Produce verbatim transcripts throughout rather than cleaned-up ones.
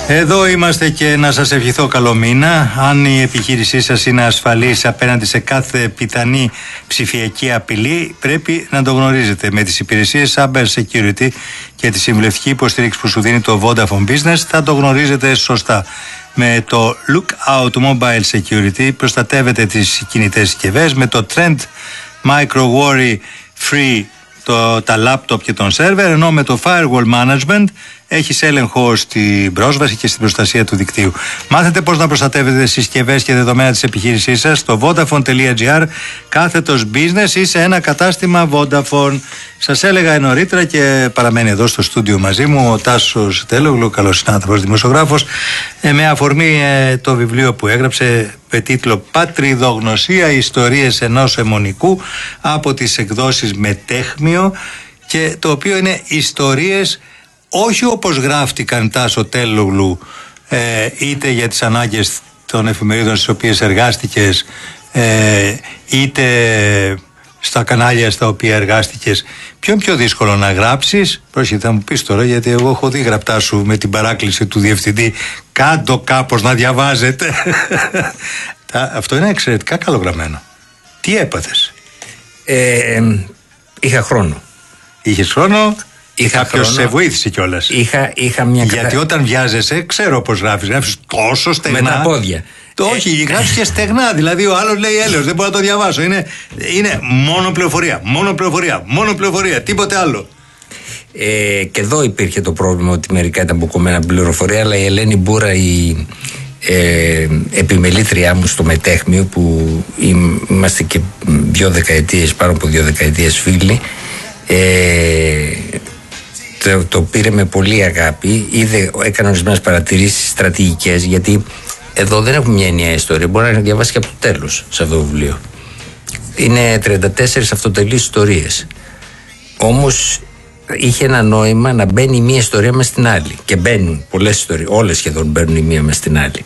Εδώ είμαστε και να σας ευχηθώ καλό μήνα. Αν η επιχείρησή σας είναι ασφαλής απέναντι σε κάθε πιθανή ψηφιακή απειλή, πρέπει να το γνωρίζετε. Με τις υπηρεσίες Cyber Security και τη συμβουλευτική υποστήριξη που σου δίνει το Vodafone Business θα το γνωρίζετε σωστά. Με το Lookout Mobile Security προστατεύετε τις κινητές συσκευές. Με το Trend Micro Worry Free το, τα λάπτοπ και τον σερβερ, ενώ με το Firewall Management έχεις έλεγχο στην πρόσβαση και στην προστασία του δικτύου. Μάθετε πώς να προστατεύετε συσκευές και δεδομένα της επιχείρησής σας στο vodafone.gr κάθετος business ή σε ένα κατάστημα Vodafone. Σας έλεγα νωρίτερα και παραμένει εδώ στο στούντιο μαζί μου ο Τάσος Τελόγλου, καλός συνάδελφος δημοσιογράφος, ε, με αφορμή ε, το βιβλίο που έγραψε με τίτλο «Πατριδογνωσία, ιστορίες ενός αιμονικού» από τις εκδόσεις Μετέχμιο, και το οποίο είναι ιστορίες όχι όπως γράφτηκαν, Τάσο Τελόγλου, ε, είτε για τις ανάγκες των εφημερίδων στις οποίες εργάστηκες, ε, είτε στα κανάλια στα οποία εργάστηκες. Ποιο είναι πιο δύσκολο να γράψεις? Πρόσεχε, θα μου πεις τώρα, γιατί εγώ έχω δει γραπτά σου με την παράκληση του διευθυντή, κάντο κάπως να διαβάζετε. Αυτό είναι εξαιρετικά καλογραμμένο. Τι έπαθες? Ε, είχα χρόνο. Είχες χρόνο? Είχα Κάποιος σε βοήθησε κιόλας? Είχα, είχα μια Γιατί κατα... όταν βιάζεσαι, ξέρω πώς γράφεις. Γράφεις τόσο στεγνά. Με τα πόδια. Το ε... όχι, γράφεις και στεγνά. Δηλαδή ο άλλος λέει έλεος, δεν μπορώ να το διαβάσω. Είναι, είναι μόνο πληροφορία, μόνο πληροφορία, μόνο πληροφορία, τίποτε άλλο. Ε, και εδώ υπήρχε το πρόβλημα ότι μερικά ήταν μπουκωμένα πληροφορία, αλλά η Ελένη Μπούρα, η ε, επιμελήτριά μου στο Μετέχμιο, που είμαστε και δύο δεκαετίες, πάνω από δύο δεκαετίες φίλοι, ε, Το, το πήρε με πολύ αγάπη, είδε, έκανε ορισμένες παρατηρήσεις στρατηγικές, γιατί εδώ δεν έχουμε μια ενιαία ιστορία. Μπορεί να διαβάσει και από το τέλος σε αυτό το βιβλίο. Είναι τριάντα τέσσερις αυτοτελείς ιστορίες. Όμως είχε ένα νόημα να μπαίνει η μία ιστορία μες στην άλλη. Και μπαίνουν πολλές ιστορίες, όλες σχεδόν μπαίνουν η μία μες στην άλλη.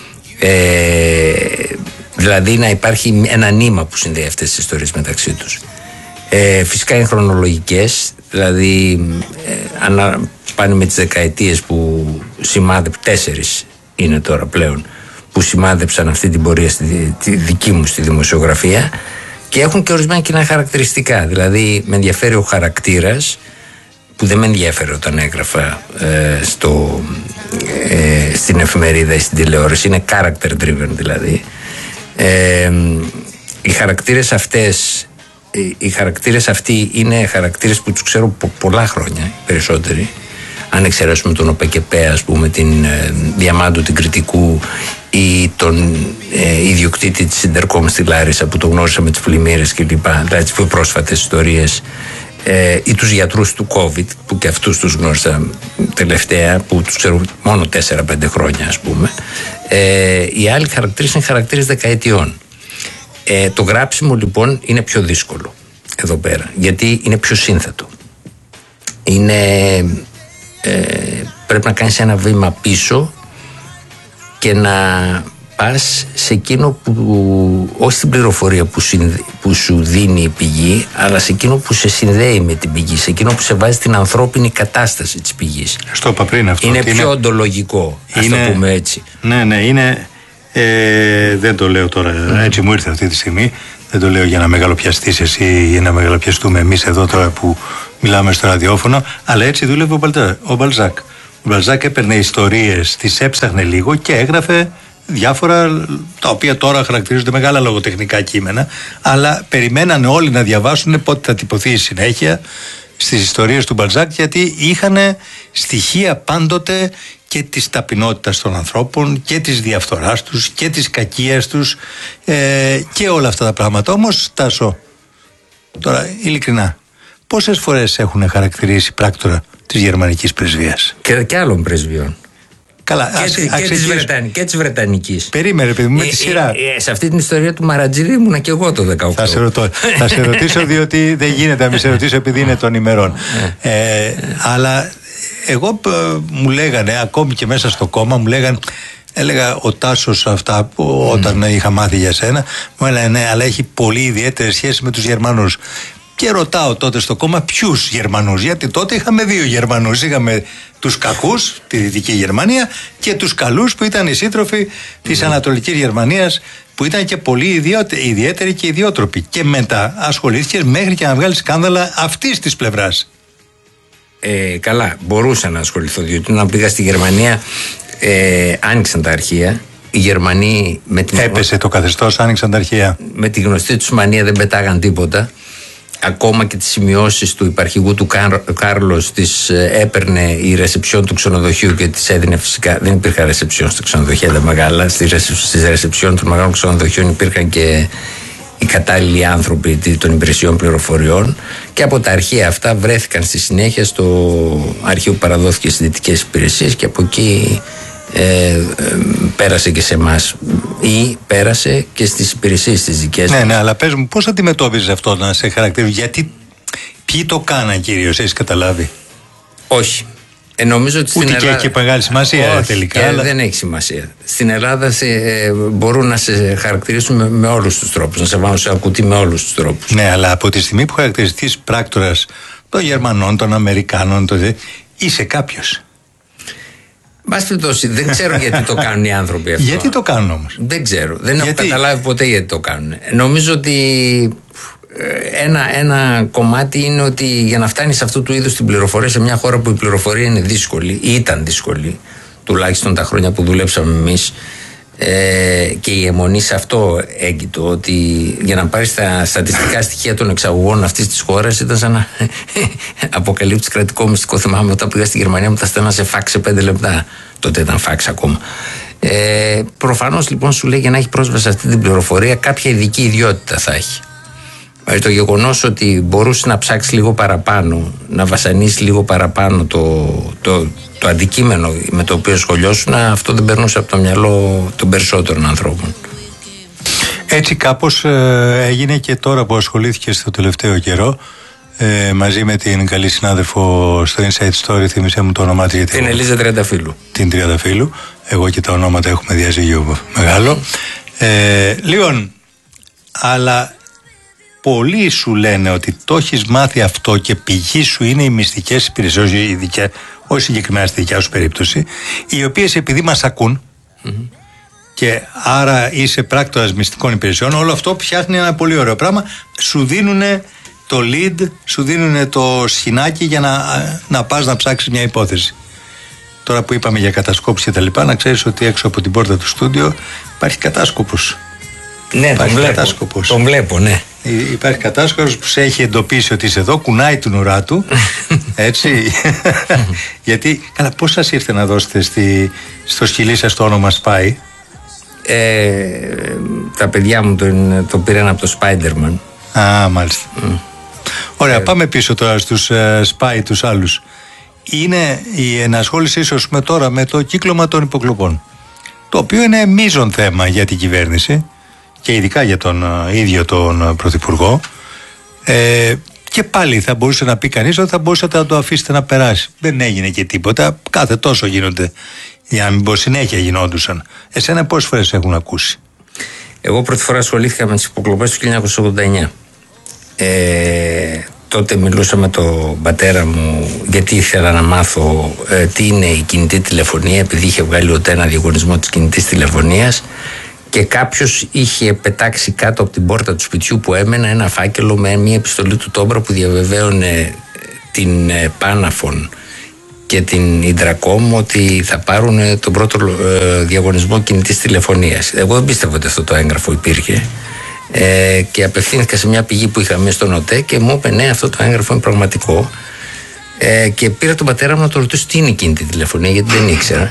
Ε, δηλαδή να υπάρχει ένα νήμα που συνδέει αυτές τις ιστορίες μεταξύ τους. Ε, φυσικά είναι χρονολογικές. Δηλαδή ε, ανα, πάνε με τις δεκαετίες που σημάδεψαν, τέσσερις είναι τώρα πλέον, που σημάδεψαν αυτή την πορεία στη, τη δική μου στη δημοσιογραφία, και έχουν και ορισμένα κοινά χαρακτηριστικά. Δηλαδή με ενδιαφέρει ο χαρακτήρας, που δεν με ενδιαφέρει όταν έγραφα ε, στο, ε, στην εφημερίδα ή στην τηλεόραση. Είναι character driven δηλαδή. Ε, οι χαρακτήρες αυτές Οι χαρακτήρες αυτοί είναι χαρακτήρες που τους ξέρω πο- πολλά χρόνια, περισσότεροι. Αν εξαιρέσουμε τον ΟΠΕΚΕΠΕ, ας πούμε, την ε, Διαμάντου, την Κρητικού, ή τον ε, ιδιοκτήτη της Ιντερκόμ στη Λάρισα που το γνώρισα με τις πλημμύρες κλπ. Δηλαδή τις πιο πρόσφατες ιστορίες, ε, ή τους γιατρούς του COVID, που και αυτούς τους γνώρισα τελευταία, που τους ξέρω μόνο τέσσερα πέντε χρόνια, ας πούμε. Ε, οι άλλοι χαρακτήρες είναι χαρακτήρες δεκαετιών. Ε, το γράψιμο λοιπόν είναι πιο δύσκολο εδώ πέρα, γιατί είναι πιο σύνθετο. Είναι, ε, πρέπει να κάνεις ένα βήμα πίσω και να πας σε εκείνο που, όχι στην πληροφορία που, συνδε, που σου δίνει η πηγή, αλλά σε εκείνο που σε συνδέει με την πηγή, σε εκείνο που σε βάζει την ανθρώπινη κατάσταση της πηγής. Στο είπα πριν αυτό. Είναι πιο είναι... οντολογικό, ας είναι... το πούμε έτσι. Ναι, ναι, είναι... Ε, δεν το λέω τώρα, mm. έτσι μου ήρθε αυτή τη στιγμή. Δεν το λέω για να μεγαλοπιαστείς εσύ ή να μεγαλοπιαστούμε εμείς εδώ τώρα που μιλάμε στο ραδιόφωνο, αλλά έτσι δούλευε ο, Μπαλτά, ο Μπαλζάκ. Ο Μπαλζάκ έπαιρνε ιστορίες, τις έψαχνε λίγο και έγραφε διάφορα, τα οποία τώρα χαρακτηρίζονται μεγάλα λογοτεχνικά κείμενα, αλλά περιμένανε όλοι να διαβάσουν πότε θα τυπωθεί η συνέχεια στις ιστορίες του Μπαλζάκ, γιατί είχαν στοιχεία πάντοτε και της ταπεινότητας των ανθρώπων και της διαφθοράς τους και της κακίας τους, ε, και όλα αυτά τα πράγματα. Όμως, Τάσο, τώρα ειλικρινά, πόσες φορές έχουν χαρακτηρίσει πράκτορα της γερμανικής πρεσβείας? Και, και άλλων πρεσβειών. Καλά, και, ας, και, ας, της Βρετανικής, και της Βρετανικής. Περίμενε, παιδί μου, με ε, τη σειρά. Ε, ε, σε αυτή την ιστορία του Μαρατζίδη ήμουνα και εγώ το δεκαοκτώ. Θα σε, ρωτώ, θα σε ρωτήσω, διότι δεν γίνεται να μην σε ρωτήσω επειδή είναι των ημερών. ε, αλλά εγώ μου λέγανε, ακόμη και μέσα στο κόμμα μου λέγανε, έλεγα ο Τάσος αυτά που όταν mm. είχα μάθει για σένα, μου έλεγαν ναι, αλλά έχει πολύ ιδιαίτερη σχέση με τους Γερμανούς. Και ρωτάω τότε στο κόμμα ποιους Γερμανούς, γιατί τότε είχαμε δύο Γερμανούς. Είχαμε τους κακούς, τη Δυτική Γερμανία, και τους καλούς που ήταν οι σύντροφοι της mm. Ανατολικής Γερμανίας, που ήταν και πολύ ιδιαίτεροι και ιδιότροποι. Και μετά ασχολήθηκες μέχρι και να βγάλεις σκάνδαλα αυτής της πλευράς. Ε, καλά, μπορούσα να ασχοληθώ, διότι όταν πήγα στη Γερμανία ε, άνοιξαν τα αρχεία. Οι Γερμανοί με την Έπεσε το καθεστώς, άνοιξαν τα αρχεία. Με τη γνωστή τους μανία δεν πετάγαν τίποτα. Ακόμα και τις σημειώσεις του υπαρχηγού του Κάρλος τις έπαιρνε η ρεσεψιόν του ξενοδοχείου και τις έδινε φυσικά. Δεν υπήρχαν ρεσεψιόν στα ξενοδοχεία τα μεγάλα. Στις ρεσεψιόν των μεγάλων ξενοδοχείων υπήρχαν και οι κατάλληλοι άνθρωποι των υπηρεσιών πληροφοριών, και από τα αρχεία αυτά βρέθηκαν στη συνέχεια στο αρχείο που παραδόθηκε στις δυτικές υπηρεσίες, και από εκεί Ε, ε, πέρασε και σε εμάς ή πέρασε και στις υπηρεσίες τις δικές ναι, μας. Ναι, αλλά πες μου, πώς αντιμετώπιζες αυτό να σε χαρακτηρίζει, γιατί ποιοι το κάναν κυρίως, έχεις καταλάβει? Όχι. Ε, νομίζω ότι ούτε στην και Ελλάδα... έχει μεγάλη σημασία. Όχι, τελικά. Και αλλά... δεν έχει σημασία. Στην Ελλάδα σε, ε, μπορούν να σε χαρακτηρίσουν με, με όλους τους τρόπους, να σε βάλουν σε ακουτί με όλους τους τρόπους. Ναι, αλλά από τη στιγμή που χαρακτηριστείς πράκτορας των Γερμανών, των Αμερικάνων, το δε, είσαι κάποιος. Μπας δεν ξέρω γιατί το κάνουν οι άνθρωποι αυτό. Γιατί το κάνουν όμως? Δεν ξέρω. Δεν γιατί? έχω καταλάβει ποτέ γιατί το κάνουν. Νομίζω ότι ένα, ένα κομμάτι είναι ότι για να φτάνεις αυτού του είδους την πληροφορία σε μια χώρα που η πληροφορία είναι δύσκολη ή ήταν δύσκολη, τουλάχιστον τα χρόνια που δουλέψαμε εμείς, ε, και η αιμονή σε αυτό έγκυτο, ότι για να πάρεις τα στατιστικά στοιχεία των εξαγωγών αυτής της χώρας ήταν σαν να αποκαλύψεις κρατικό μυστικό. Θυμάμαι όταν πήγα στη Γερμανία μου τα στέλνα σε φάξ σε πέντε λεπτά. Τότε ήταν φάξ ακόμα. Ε, προφανώς λοιπόν σου λέει για να έχει πρόσβαση σε αυτή την πληροφορία κάποια ειδική ιδιότητα θα έχει. Δηλαδή το γεγονός ότι μπορούσε να ψάξει λίγο παραπάνω, να βασανίσει λίγο παραπάνω το, το, το αντικείμενο με το οποίο σχολιώσουν, αυτό δεν περνούσε από το μυαλό των περισσότερων ανθρώπων. Έτσι κάπως ε, έγινε και τώρα που ασχολήθηκε στο τελευταίο καιρό ε, μαζί με την καλή συνάδελφο στο Inside Story, θύμισε μου το όνομά της. Την Ελίζα Τριανταφύλου. Την Τριανταφύλου. Εγώ και τα ονόματα έχουμε διαζύγιο μεγάλο. Ε, λοιπόν, αλλά πολλοί σου λένε ότι το έχεις μάθει αυτό και πηγή σου είναι οι μυστικές υπηρεσίες, όχι συγκεκριμένα στη δικιά σου περίπτωση, οι οποίες επειδή μας ακούν mm-hmm. και άρα είσαι πράκτορας μυστικών υπηρεσιών, όλο αυτό φτιάχνει ένα πολύ ωραίο πράγμα. Σου δίνουν το lead, σου δίνουν το σχοινάκι για να, να πας να ψάξεις μια υπόθεση. Τώρα που είπαμε για κατασκόπους και τα λοιπά, να ξέρεις ότι έξω από την πόρτα του στούντιο υπάρχει κατάσκοπος. Ναι, υπάρχει τον βλέπω, κατάσκοπος. τον βλέπω, ναι. Υπάρχει κατάσκοπος που σε έχει εντοπίσει ότι είσαι εδώ, κουνάει την ουρά του, έτσι. Γιατί, καλά, πώς σας ήρθε να δώσετε στη, στο σκυλί σας το όνομα Spy? Ε, τα παιδιά μου το, το πήραν από το Spider-Man. Α, μάλιστα. Mm. Ωραία, ε, πάμε πίσω τώρα στους uh, Spy τους άλλους. Είναι η ενασχόληση ίσως με τώρα με το κύκλωμα των υποκλοπών, το οποίο είναι μείζον θέμα για την κυβέρνηση και ειδικά για τον uh, ίδιο τον Πρωθυπουργό. Ε, και πάλι θα μπορούσε να πει κανείς ότι θα μπορούσατε να το αφήσετε να περάσει. Δεν έγινε και τίποτα. Κάθε τόσο γίνονται, για να μην πω συνέχεια γινόντουσαν. Εσένα πόσες φορές έχουν ακούσει? Εγώ πρώτη φορά ασχολήθηκα με τις υποκλοπές του χίλια εννιακόσια ογδόντα εννιά. Ε, τότε μιλούσα με τον πατέρα μου γιατί ήθελα να μάθω ε, τι είναι η κινητή τηλεφωνία, επειδή είχε βγάλει ο ΤΕ ένα διαγωνισμό της κινητής τηλεφωνίας και κάποιος είχε πετάξει κάτω από την πόρτα του σπιτιού που έμενα ένα φάκελο με μια επιστολή του Τόμπρα που διαβεβαίωνε την ε, Πάναφων και την Ιντρακόμ ότι θα πάρουν τον πρώτο ε, διαγωνισμό κινητής τηλεφωνίας. Εγώ δεν πίστευα ότι αυτό το έγγραφο υπήρχε. Ε, και απευθύνθηκα σε μια πηγή που είχαμε στον ΟΤΕ και μου είπε ναι, αυτό το έγγραφο είναι πραγματικό. Ε, και πήρα τον πατέρα μου να το ρωτήσω τι είναι εκείνη τη τηλεφωνία, γιατί δεν ήξερα.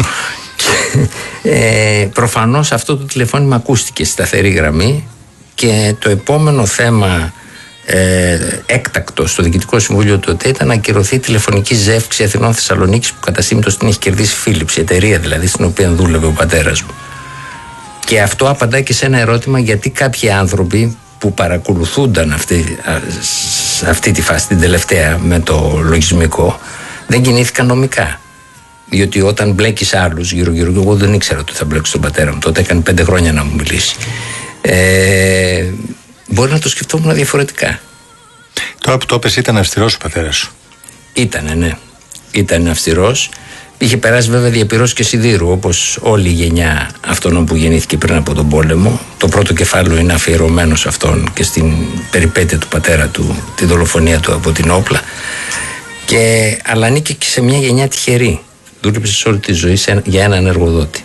ε, προφανώς αυτό το τηλεφώνημα ακούστηκε στη σταθερή γραμμή και το επόμενο θέμα ε, έκτακτο στο Διοικητικό Συμβούλιο του ΟΤΕ ήταν να ακυρωθεί η τηλεφωνική ζεύξη Αθηνών Θεσσαλονίκης που κατά σύμπτωση την έχει κερδίσει Philips, η εταιρεία δηλαδή στην οποία δούλευε ο πατέρας μου. Και αυτό απαντάει και σε ένα ερώτημα γιατί κάποιοι άνθρωποι που παρακολουθούνταν αυτή, αυτή τη φάση την τελευταία με το λογισμικό δεν κινήθηκαν νομικά. Διότι όταν μπλέκεις άλλους γύρω γύρω, εγώ δεν ήξερα ότι θα μπλέξω τον πατέρα μου, τότε έκανε πέντε χρόνια να μου μιλήσει. Ε, μπορεί να το σκεφτόμουν διαφορετικά. Τώρα που το έπες, ήταν αυστηρός ο πατέρας σου? Ήτανε, ναι. Ήταν αυστηρός. Είχε περάσει βέβαια διαπυρός και σιδήρου, όπως όλη η γενιά αυτών που γεννήθηκε πριν από τον πόλεμο. Το πρώτο κεφάλαιο είναι αφιερωμένο σε αυτόν και στην περιπέτεια του πατέρα του, τη δολοφονία του από την όπλα. Και, αλλά ανήκε και σε μια γενιά τυχερή. Δούλεψε σε όλη τη ζωή σε, για έναν εργοδότη.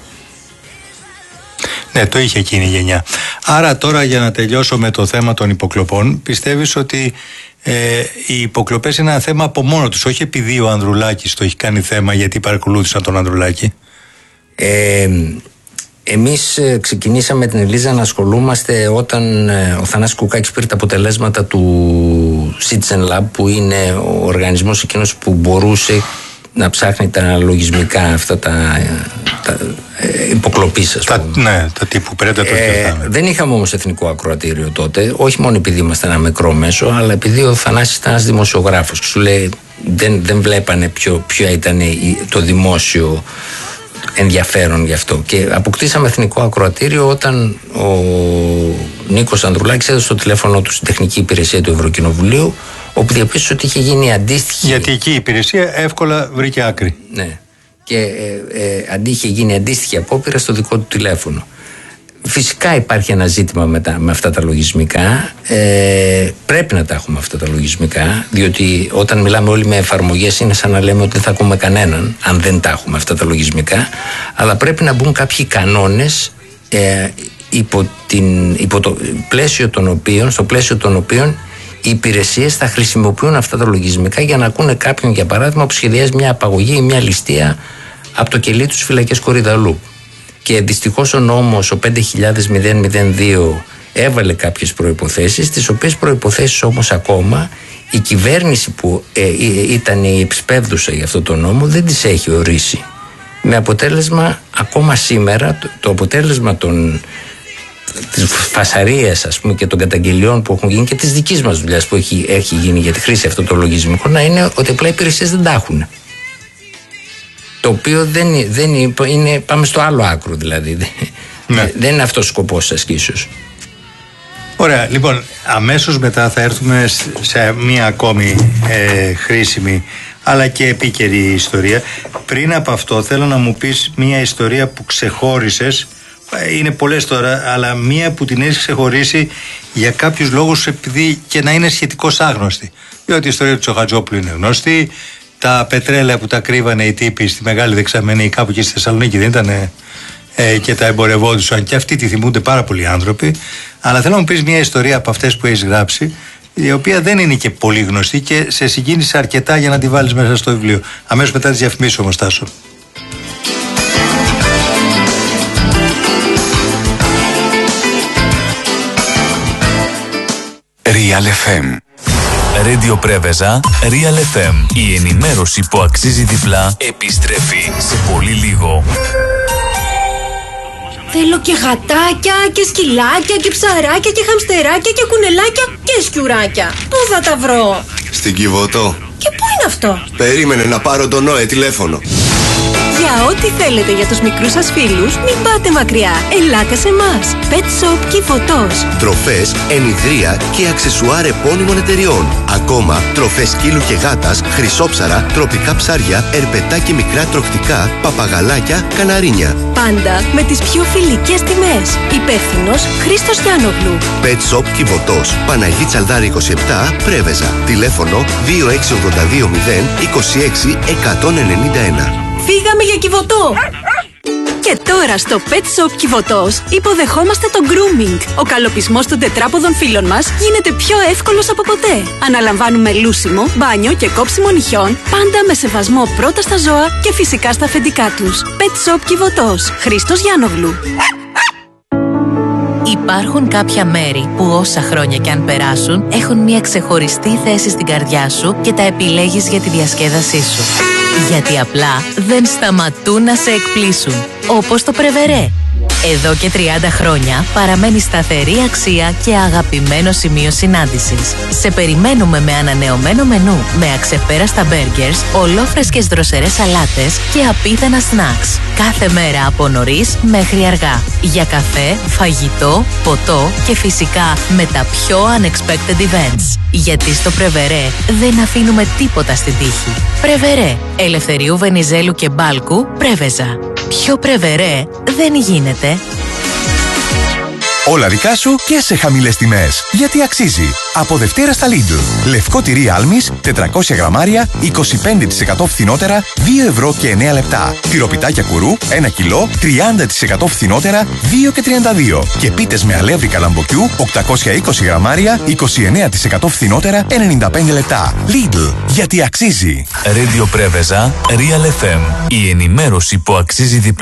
Ναι, το είχε εκείνη η γενιά. Άρα τώρα, για να τελειώσω με το θέμα των υποκλοπών, πιστεύεις ότι ε, οι υποκλοπές είναι ένα θέμα από μόνο τους, όχι επειδή ο Ανδρουλάκης το έχει κάνει θέμα γιατί παρακολούθησαν τον Ανδρουλάκη? Ε, εμείς ξεκινήσαμε την Ελίζα να ασχολούμαστε όταν ο Θανάσης Κουκάκης πήρε τα αποτελέσματα του Citizen Lab, που είναι ο οργανισμός εκείνος που μπορούσε να ψάχνει τα λογισμικά αυτά τα, τα ε, υποκλοπής, ας πούμε. Τα, ναι, τα τύπου πρέπει να το ε, Δεν είχαμε όμως εθνικό ακροατήριο τότε, όχι μόνο επειδή ήμασταν ένα μικρό μέσο, αλλά επειδή ο Θανάσης ήταν ένας δημοσιογράφος και σου λέει δεν, δεν βλέπανε ποιο, ποιο ήταν το δημόσιο ενδιαφέρον γι' αυτό. Και αποκτήσαμε εθνικό ακροατήριο όταν ο Νίκος Ανδρουλάκης έδωσε το τηλέφωνο του στην τεχνική υπηρεσία του Ευρωκοινοβουλίου, όπου διαπίστωσε ότι είχε γίνει αντίστοιχη. Γιατί εκεί η υπηρεσία εύκολα βρήκε άκρη. Ναι. Και ε, ε, αντί είχε γίνει αντίστοιχη απόπειρα στο δικό του τηλέφωνο. Φυσικά υπάρχει ένα ζήτημα με, τα, με αυτά τα λογισμικά. Ε, πρέπει να τα έχουμε αυτά τα λογισμικά, διότι όταν μιλάμε όλοι με εφαρμογές είναι σαν να λέμε ότι δεν θα ακούμε κανέναν αν δεν τα έχουμε αυτά τα λογισμικά. Αλλά πρέπει να μπουν κάποιοι κανόνες ε, υπό, την, υπό το πλαίσιο των οποίων, στο πλαίσιο των οποίων οι υπηρεσίες θα χρησιμοποιούν αυτά τα λογισμικά για να ακούνε κάποιον, για παράδειγμα, που σχεδιάζει μια απαγωγή ή μια ληστεία από το κελί του στις φυλακές Κορυδαλού. Και δυστυχώς ο νόμος, ο πέντε χιλιάδες δύο, έβαλε κάποιες προϋποθέσεις, τις οποίες προϋποθέσεις όμως ακόμα η κυβέρνηση που ε, ήταν η επισπεύδουσα για αυτό το νόμο δεν τις έχει ορίσει. Με αποτέλεσμα ακόμα σήμερα το, το αποτέλεσμα των της φασαρίας, ας πούμε, και των καταγγελιών που έχουν γίνει και της δικής μας δουλειάς που έχει, έχει γίνει για τη χρήση αυτών των λογισμικών, να είναι ότι απλά οι υπηρεσίες δεν τα έχουν. Το οποίο δεν, δεν είναι, πάμε στο άλλο άκρο δηλαδή. Ναι. Δεν είναι αυτός ο σκοπός της ασκήσεως. Ωραία, λοιπόν, αμέσως μετά θα έρθουμε σε μία ακόμη ε, χρήσιμη αλλά και επίκαιρη ιστορία. Πριν από αυτό θέλω να μου πεις μία ιστορία που ξεχώρισες. Είναι πολλές τώρα, αλλά μία που την έχεις ξεχωρίσει για κάποιους λόγους, επειδή και να είναι σχετικώς άγνωστη. Διότι η ιστορία του Τσοχατζόπουλου είναι γνωστή. Τα πετρέλαια που τα κρύβανε οι τύποι στη Μεγάλη Δεξαμενή, κάπου και στη Θεσσαλονίκη, δεν ήταν ε, και τα εμπορευόντουσαν, και αυτοί τη θυμούνται πάρα πολλοί άνθρωποι. Αλλά θέλω να μου πεις μια ιστορία από αυτές που έχεις γράψει, η οποία δεν είναι και πολύ γνωστή και σε συγκίνησε αρκετά για να τη βάλεις μέσα στο βιβλίο. Αμέσως μετά τις διαφημίσεις όμως, Τάσο. Real εφ εμ. Radio Πρέβεζα, Real εφ εμ. Η ενημέρωση που αξίζει διπλά επιστρέφει σε πολύ λίγο. Θέλω και γατάκια και σκυλάκια και ψαράκια και χαμστεράκια και κουνελάκια και σκιουράκια. Πού θα τα βρω? Στην Κιβωτό. Και πού είναι αυτό? Περίμενε να πάρω τον Νόε τηλέφωνο. Για ό,τι θέλετε για τους μικρούς σας φίλους, μην πάτε μακριά. Ελάτε σε εμάς. Pet Shop Κιβωτός. Τροφές, ενιδρία και αξεσουάρ επώνυμων εταιριών. Ακόμα τροφές σκύλου και γάτας, χρυσόψαρα, τροπικά ψάρια, ερπετά και μικρά τροχτικά, παπαγαλάκια, καναρίνια. Πάντα με τις πιο φιλικές τιμές. Υπεύθυνος Χρήστος Γιάννογλου. Pet Shop Κιβωτός. Παναγί Τσαλδάρη είκοσι επτά, Πρέβεζα. Τηλέφωνο δύο έξι ογδόντα δύο μηδέν είκοσι έξι εκατόν ενενήντα ένα. Φύγαμε για Κιβωτό! Και τώρα στο Pet Shop Κιβωτός υποδεχόμαστε το grooming. Ο καλοπισμός των τετράποδων φίλων μας γίνεται πιο εύκολος από ποτέ. Αναλαμβάνουμε λούσιμο, μπάνιο και κόψιμο νυχιών, πάντα με σεβασμό πρώτα στα ζώα και φυσικά στα αφεντικά τους. Pet Shop Κιβωτός. Χρήστος Γιάννογλου. Υπάρχουν κάποια μέρη που όσα χρόνια κι αν περάσουν έχουν μια ξεχωριστή θέση στην καρδιά σου και τα επιλέγεις για τη διασκέδασή σου. Γιατί απλά δεν σταματούν να σε εκπλήσουν. Όπως το Πρεβερέ. Εδώ και τριάντα χρόνια παραμένει σταθερή αξία και αγαπημένο σημείο συνάντησης. Σε περιμένουμε με ανανεωμένο μενού, με αξεπέραστα burgers, ολόφρεσκες δροσερές σαλάτες και απίθανα snacks. Κάθε μέρα από νωρίς μέχρι αργά. Για καφέ, φαγητό, ποτό και φυσικά με τα πιο unexpected events. Γιατί στο Πρεβερέ δεν αφήνουμε τίποτα στην τύχη. Πρεβερέ, Ελευθερίου Βενιζέλου και Μπάλκου, Πρέβεζα. Πιο Πρεβερέ δεν γίνεται. Όλα δικά σου και σε χαμηλές τιμές. Γιατί αξίζει. Από Δευτέρα στα Lidl. Λευκό τυρί Άλμης, τετρακόσια γραμμάρια, είκοσι πέντε τοις εκατό φθηνότερα, δύο ευρώ και εννέα λεπτά. Τυροπιτάκια κουρού, ένα κιλό, τριάντα τοις εκατό φθηνότερα, δύο και τριάντα δύο. Και πίτες με αλεύρι καλαμποκιού, οκτακόσια είκοσι γραμμάρια, είκοσι εννέα τοις εκατό φθηνότερα, ενενήντα πέντε λεπτά. Lidl. Γιατί αξίζει. Radio Πρέβεζα, Real εφ εμ. Η ενημέρωση που αξίζει διπλά.